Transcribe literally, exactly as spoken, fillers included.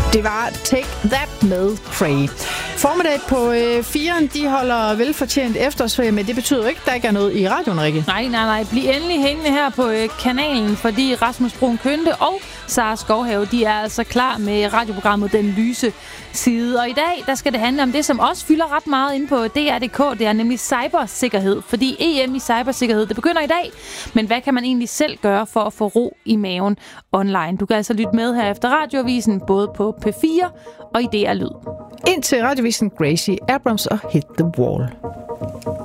Det var Take That med Prey. Formiddag på øh, firen, de holder velfortjent efterårsferie, men det betyder ikke, at der ikke er noget i radioen, Rikke. Nej, nej, nej. Bliv endelig hængende her på øh, kanalen, fordi Rasmus Brun Kønte og Sara Skovhave, de er altså klar med radioprogrammet Den Lyse Side. Og i dag, der skal det handle om det, som også fylder ret meget inde på D R punktum d k. Det er nemlig cybersikkerhed, fordi E M i cybersikkerhed, det begynder i dag. Men hvad kan man egentlig selv gøre for at få ro i maven online? Du kan altså lytte med her efter Radioavisen, både på P fire og i D R Lyd. Indtil Radiovisen Gracie Abrams og Hit the Wall.